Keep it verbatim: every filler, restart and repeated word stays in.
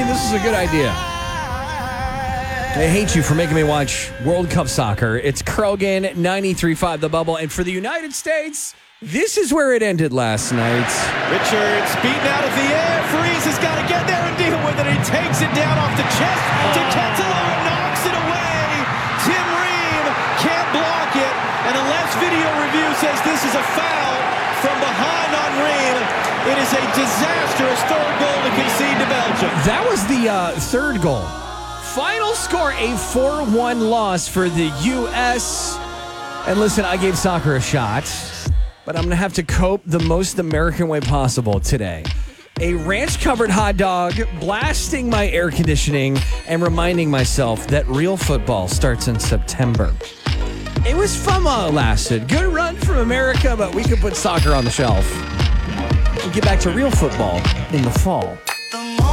me this is a good idea. I hate you for making me watch World Cup soccer. It's Krogan, ninety-three point five The Bubble. And for the United States, this is where it ended last night. Richards beaten out of the air. Freeze has got to get there and deal with it. He takes it down off the chest to Kettelow and knocks it away. Tim Ream can't block it. And unless video review says this is a foul from behind on Ream, it is a disastrous third goal to concede to Belgium. That was the uh, third goal. Final score, a four one loss for the U S. And listen, I gave soccer a shot, but I'm going to have to cope the most American way possible today. A ranch-covered hot dog, blasting my air conditioning, and reminding myself that real football starts in September. It was fun while it lasted. Good run from America, but we could put soccer on the shelf. We'll get back to real football in the fall.